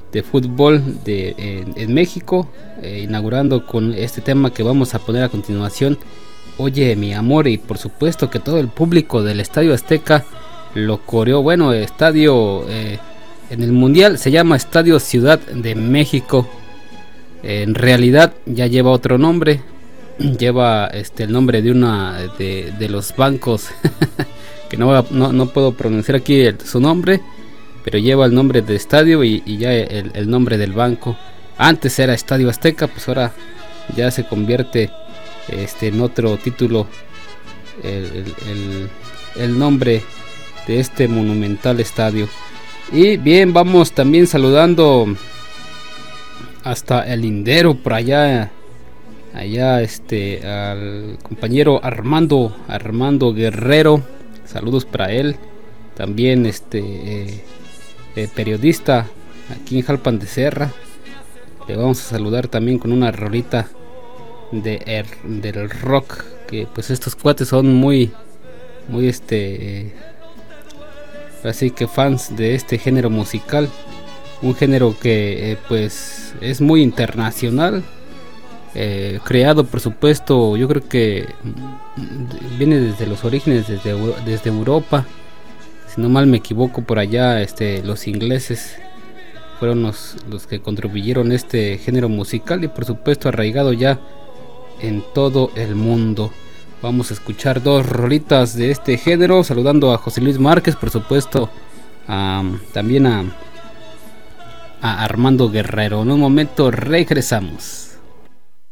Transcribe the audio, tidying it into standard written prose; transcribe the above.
de fútbol en México, inaugurando con este tema que vamos a poner a continuación, Oye mi amor, y por supuesto que todo el público del Estadio Azteca lo coreó. Bueno, estadio en el mundial se llama Estadio Ciudad de México. En realidad ya lleva otro nombre, lleva el nombre de una de los bancos que no puedo pronunciar aquí su nombre, pero lleva el nombre del estadio y ya el nombre del banco. Antes era Estadio Azteca, pues ahora ya se convierte en otro título el nombre de este monumental estadio. Y bien, vamos también saludando hasta el Lindero, por allá al compañero Armando Guerrero, saludos para él, también periodista aquí en Jalpan de Serra. Le vamos a saludar también con una rolita del rock, que pues estos cuates son muy así que fans de este género musical, un género que pues es muy internacional, creado por supuesto, yo creo que viene desde los orígenes, desde Europa, si no mal me equivoco. Por allá los ingleses fueron los que contribuyeron este género musical, y por supuesto arraigado ya en todo el mundo. Vamos a escuchar dos rolitas de este género, saludando a José Luis Márquez, por supuesto, también a Armando Guerrero. En un momento regresamos.